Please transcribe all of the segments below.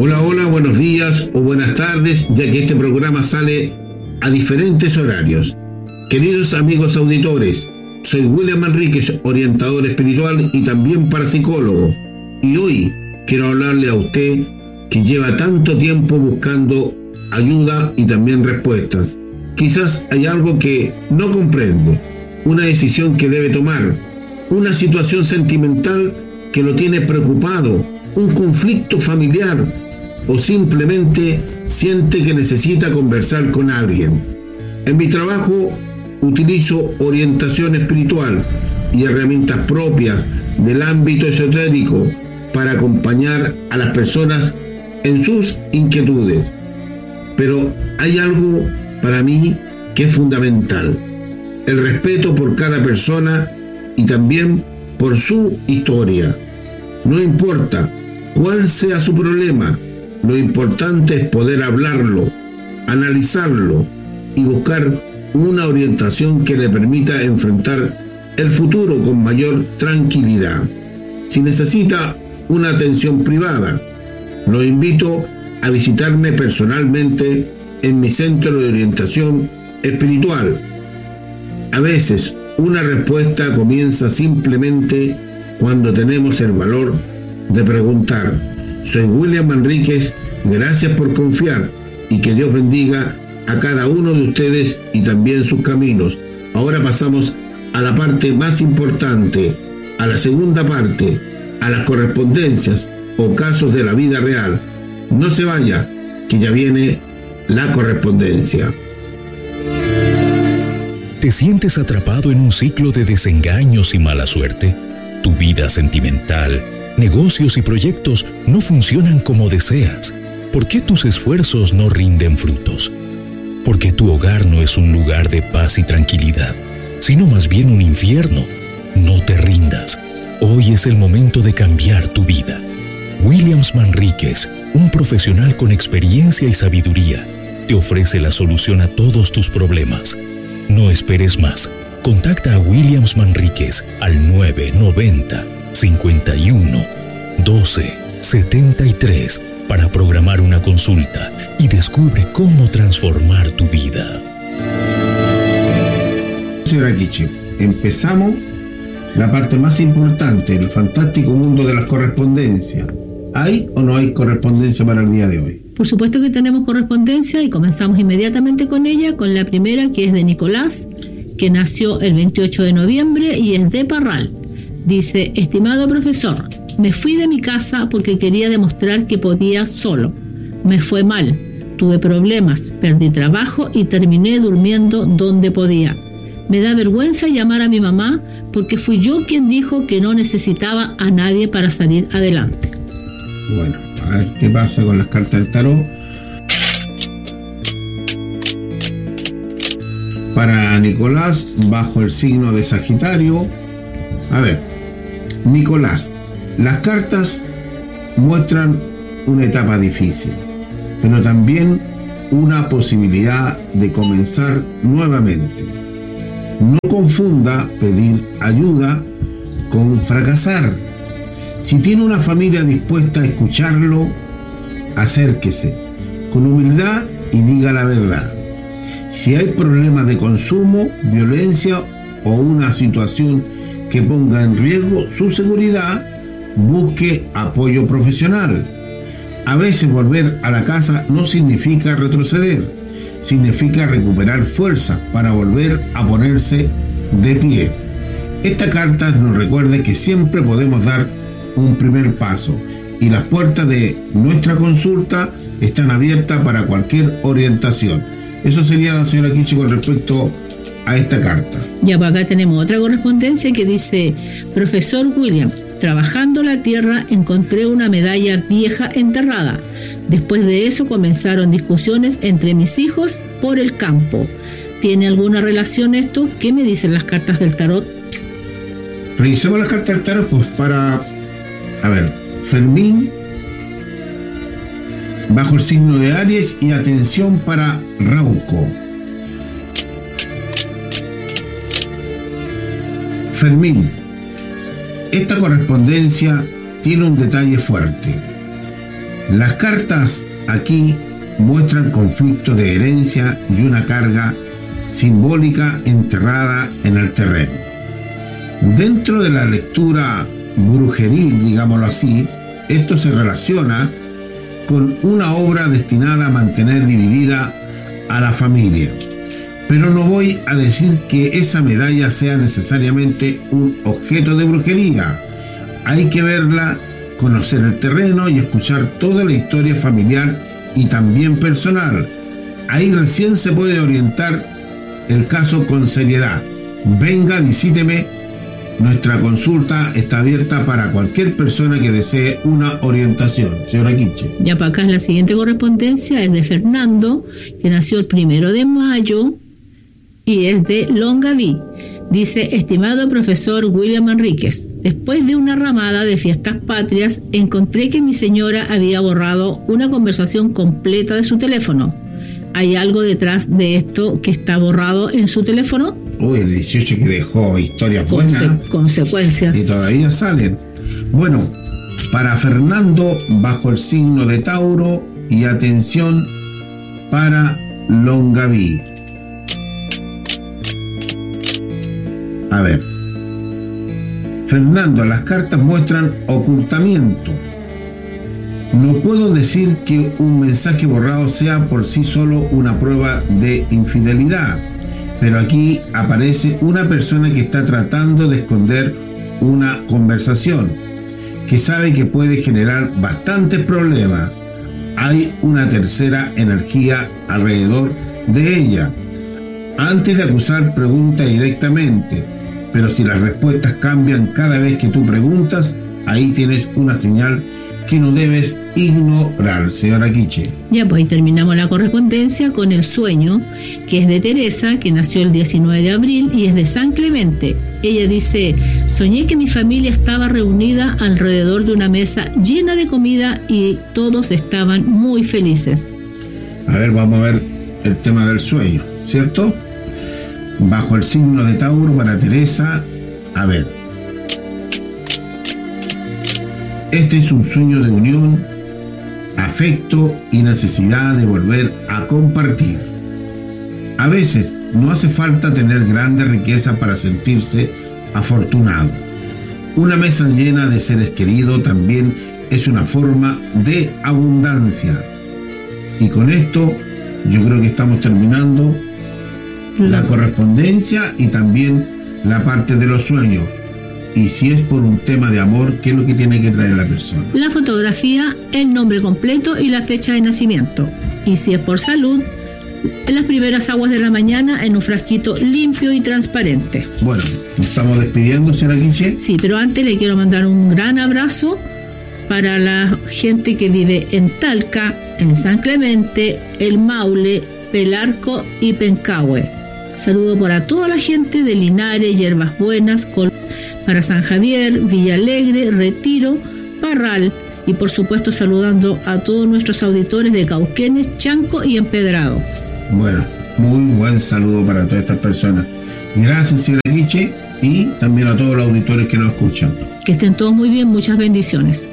Hola, hola, buenos días o buenas tardes, ya que este programa sale a diferentes horarios. Queridos amigos auditores, soy William Manríquez, orientador espiritual y también parapsicólogo. Y hoy quiero hablarle a usted que lleva tanto tiempo buscando ayuda y también respuestas. Quizás hay algo que no comprende, una decisión que debe tomar, una situación sentimental que lo tiene preocupado, un conflicto familiar o simplemente siente que necesita conversar con alguien. En mi trabajo utilizo orientación espiritual y herramientas propias del ámbito esotérico para acompañar a las personas en sus inquietudes. Pero hay algo para mí que es fundamental: el respeto por cada persona y también por su historia. No importa cuál sea su problema, lo importante es poder hablarlo, analizarlo y buscar una orientación que le permita enfrentar el futuro con mayor tranquilidad. Si necesita una atención privada, lo invito a visitarme personalmente en mi centro de orientación espiritual. A veces una respuesta comienza simplemente cuando tenemos el valor de preguntar. Soy William Manríquez, gracias por confiar y que Dios bendiga a cada uno de ustedes y también sus caminos. Ahora pasamos a la parte más importante, a la segunda parte, a las correspondencias o casos de la vida real. No se vaya, que ya viene la correspondencia. ¿Te sientes atrapado en un ciclo de desengaños y mala suerte? Tu vida sentimental, negocios y proyectos no funcionan como deseas. ¿Por qué tus esfuerzos no rinden frutos? ¿Por qué tu hogar no es un lugar de paz y tranquilidad, sino más bien un infierno? No te rindas. Hoy es el momento de cambiar tu vida. Williams Manríquez, un profesional con experiencia y sabiduría, te ofrece la solución a todos tus problemas. No esperes más. Contacta a Williams Manríquez al 990-51-12-73 para programar una consulta y descubre cómo transformar tu vida. Señora Kichi, empezamos la parte más importante, el fantástico mundo de las correspondencias. ¿Hay o no hay correspondencia para el día de hoy? Por supuesto que tenemos correspondencia y comenzamos inmediatamente con ella, con la primera, que es de Nicolás, que nació el 28 de noviembre y es de Parral. Dice: estimado profesor, me fui de mi casa porque quería demostrar que podía solo. Me fue mal, tuve problemas, perdí trabajo y terminé durmiendo donde podía. Me da vergüenza llamar a mi mamá porque fui yo quien dijo que no necesitaba a nadie para salir adelante. Bueno, a ver qué pasa con las cartas del tarot. Para Nicolás, bajo el signo de Sagitario. A ver, Nicolás, las cartas muestran una etapa difícil, pero también una posibilidad de comenzar nuevamente. No confunda pedir ayuda con fracasar. Si tiene una familia dispuesta a escucharlo, acérquese con humildad y diga la verdad. Si hay problemas de consumo, violencia o una situación que ponga en riesgo su seguridad, busque apoyo profesional. A veces volver a la casa no significa retroceder, significa recuperar fuerza para volver a ponerse de pie. Esta carta nos recuerda que siempre podemos dar un primer paso y las puertas de nuestra consulta están abiertas para cualquier orientación. Eso sería, señora Kichi, con respecto a esta carta. Ya, pues acá tenemos otra correspondencia que dice: profesor William, trabajando la tierra encontré una medalla vieja enterrada. Después de eso comenzaron discusiones entre mis hijos por el campo. ¿Tiene alguna relación esto? ¿Qué me dicen las cartas del tarot? Revisemos las cartas del tarot, pues para... A ver, Fermín, bajo el signo de Aries, y atención para Rauco. Fermín, esta correspondencia tiene un detalle fuerte. Las cartas aquí muestran conflictos de herencia y una carga simbólica enterrada en el terreno. Dentro de la lectura brujeril, digámoslo así, esto se relaciona con una obra destinada a mantener dividida a la familia. Pero no voy a decir que esa medalla sea necesariamente un objeto de brujería. Hay que verla, conocer el terreno y escuchar toda la historia familiar y también personal. Ahí recién se puede orientar el caso con seriedad. Venga, visíteme. Nuestra consulta está abierta para cualquier persona que desee una orientación. Señora Quiche. Ya para acá la siguiente correspondencia es de Fernando, que nació el 1 de mayo y es de Longaví. Dice: estimado profesor William Manríquez, después de una ramada de fiestas patrias, encontré que mi señora había borrado una conversación completa de su teléfono. ¿Hay algo detrás de esto que está borrado en su teléfono? Uy, el 18 que dejó historias buenas. Consecuencias. Y todavía salen. Bueno, para Fernando, bajo el signo de Tauro, y atención para Longaví. A ver, Fernando, las cartas muestran ocultamiento. No puedo decir que un mensaje borrado sea por sí solo una prueba de infidelidad, pero aquí aparece una persona que está tratando de esconder una conversación, que sabe que puede generar bastantes problemas. Hay una tercera energía alrededor de ella. Antes de acusar, pregunta directamente, pero si las respuestas cambian cada vez que tú preguntas, ahí tienes una señal que no debes ignorar, señora Quiche. Ya, pues ahí terminamos la correspondencia con el sueño, que es de Teresa, que nació el 19 de abril y es de San Clemente. Ella dice: soñé que mi familia estaba reunida alrededor de una mesa llena de comida y todos estaban muy felices. A ver, vamos a ver el tema del sueño, ¿cierto? Bajo el signo de Tauro para Teresa, a ver. Este es un sueño de unión, afecto y necesidad de volver a compartir. A veces no hace falta tener grandes riquezas para sentirse afortunado. Una mesa llena de seres queridos también es una forma de abundancia. Y con esto yo creo que estamos terminando la correspondencia y también la parte de los sueños. Y si es por un tema de amor, ¿qué es lo que tiene que traer la persona? La fotografía, el nombre completo y la fecha de nacimiento. Y si es por salud, en las primeras aguas de la mañana en un frasquito limpio y transparente. Bueno, nos estamos despidiendo, señora Quiche. Sí, pero antes le quiero mandar un gran abrazo para la gente que vive en Talca, en San Clemente, El Maule, Pelarco y Pencahue. Saludo para toda la gente de Linares, Hierbas Buenas, para San Javier, Villa Alegre, Retiro, Parral y por supuesto saludando a todos nuestros auditores de Cauquenes, Chanco y Empedrado. Bueno, muy buen saludo para todas estas personas. Gracias, señora Quiche, y también a todos los auditores que nos escuchan. Que estén todos muy bien, muchas bendiciones.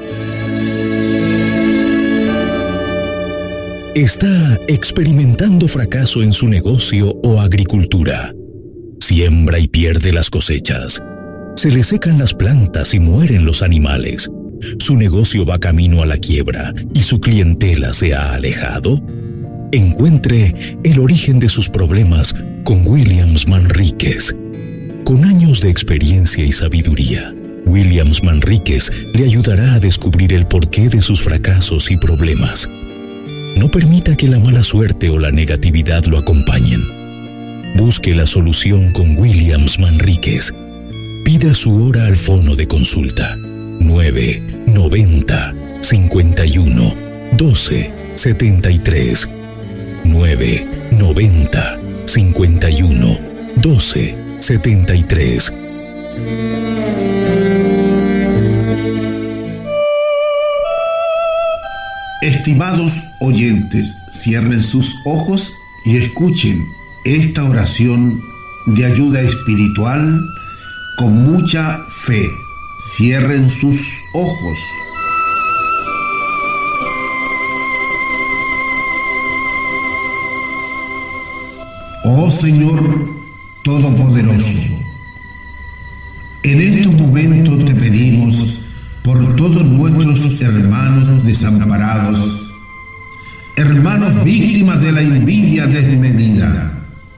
¿Está experimentando fracaso en su negocio o agricultura? Siembra y pierde las cosechas. Se le secan las plantas y mueren los animales. ¿Su negocio va camino a la quiebra y su clientela se ha alejado? Encuentre el origen de sus problemas con Williams Manríquez. Con años de experiencia y sabiduría, Williams Manríquez le ayudará a descubrir el porqué de sus fracasos y problemas. No permita que la mala suerte o la negatividad lo acompañen. Busque la solución con Williams Manríquez. Pida su hora al fono de consulta 990 51 12 73 990 51 12 73. Estimados oyentes, cierren sus ojos y escuchen esta oración de ayuda espiritual con mucha fe. Cierren sus ojos. Oh Señor Todopoderoso, en estos momentos te pedimos por todos nuestros hermanos desamparados, hermanos víctimas de la envidia desmedida.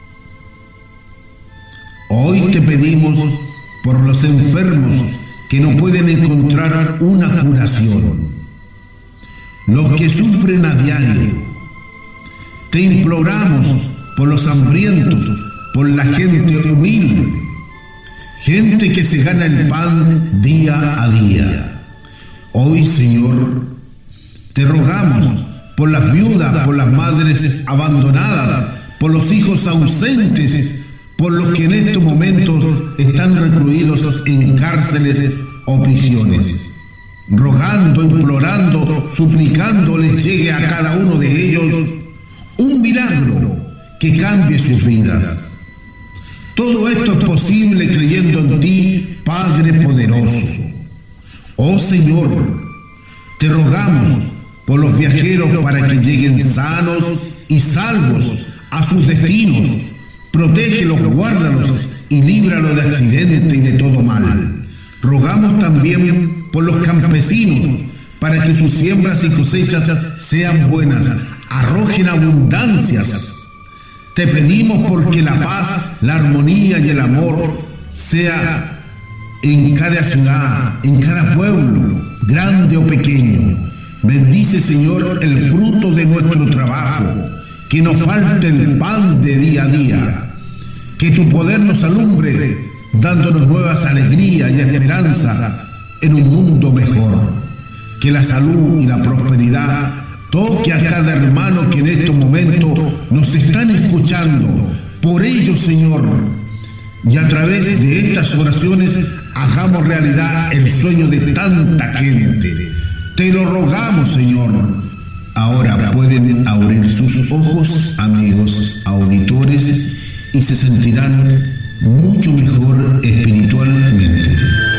Hoy te pedimos por los enfermos que no pueden encontrar una curación, los que sufren a diario. Te imploramos por los hambrientos, por la gente humilde, gente que se gana el pan día a día. Hoy, Señor, te rogamos por las viudas, por las madres abandonadas, por los hijos ausentes, por los que en estos momentos están recluidos en cárceles o prisiones. Rogando, implorando, suplicando les llegue a cada uno de ellos un milagro que cambie sus vidas. Todo esto es posible creyendo en ti, Padre poderoso. Oh Señor, te rogamos por los viajeros para que lleguen sanos y salvos a sus destinos. Protégelos, guárdalos y líbralos de accidente y de todo mal. Rogamos también por los campesinos para que sus siembras y cosechas sean buenas, arrojen abundancias. Te pedimos porque la paz, la armonía y el amor sea en cada ciudad, en cada pueblo, grande o pequeño. Bendice, Señor, el fruto de nuestro trabajo, que nos falte el pan de día a día, que tu poder nos alumbre, dándonos nuevas alegrías y esperanza en un mundo mejor, que la salud y la prosperidad toque a cada hermano que en estos momentos nos están escuchando. Por ello, Señor, y a través de estas oraciones hagamos realidad el sueño de tanta gente. Te lo rogamos, Señor. Ahora pueden abrir sus ojos, amigos auditores, y se sentirán mucho mejor espiritualmente.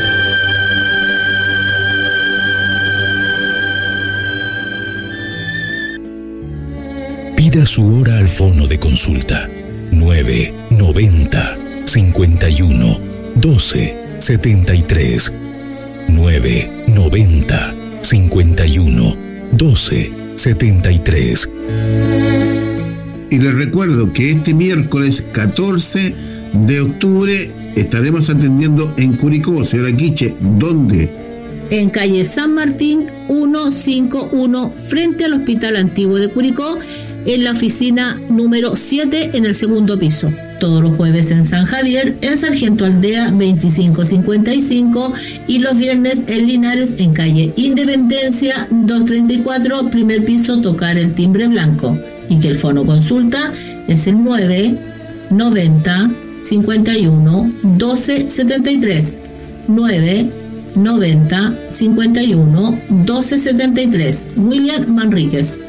Pida su hora al fono de consulta 990 51 12 73 990 51 12 73. Y les recuerdo que este miércoles 14 de octubre estaremos atendiendo en Curicó. Señora Quiche, ¿dónde? En calle San Martín 151, frente al Hospital Antiguo de Curicó, en la oficina número 7 en el segundo piso. Todos los jueves en San Javier, en Sargento Aldea 2555, y los viernes en Linares, en calle Independencia 234, primer piso, tocar el timbre blanco. Y que el fono consulta es el 990 51 12 73 990 51 12 73. William Manríquez.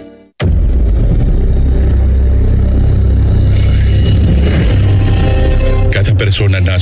Cada persona nace